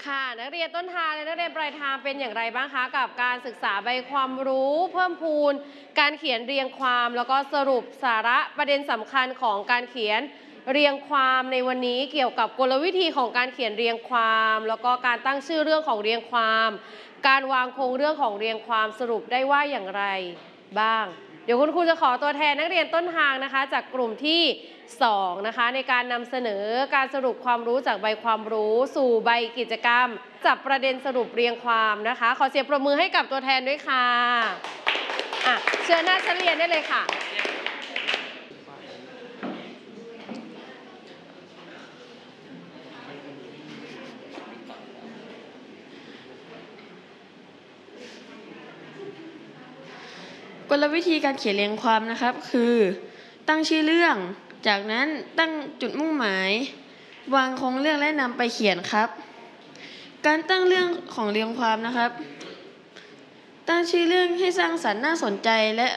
ค่ะนักเรียนต้นทางและนักเรียนปลายทางเป็นอย่างไรบ้างคะกับการศึกษาใบความรู้เพิ่มพูนการเขียนเรียงความแล้วก็สรุปสาระประเด็นสำคัญของการเขียนเรียงความในวันนี้เกี่ยวกับกลวิธีของการเขียนเรียงความแล้วก็การตั้งชื่อเรื่องของเรียงความการวางโครงเรื่องของเรียงความสรุปได้ว่าอย่างไรบ้างเดี๋ยวคุณครูจะขอตัวแทนนักเรียนต้นทางนะคะจากกลุ่มที่2นะคะในการนำเสนอการสรุปความรู้จากใบความรู้สู่ใบกิจกรรมจับประเด็นสรุปเรียงความนะคะขอเสียงปรบมือให้กับตัวแทนด้วยค่ะเชิญหน้าชั้นเรียนได้เลยค่ะกลวิธีการเขียนเรียงความนะครับคือตั้งชื่อเรื่องจากนั้นตั้งจุดมุ่งหมายวางโครงเรื่องและนำไปเขียนครับการตั้งเรื่องของเรียงความนะครับตั้งชื่อเรื่องให้สร้างสรรค์น่าสนใจและ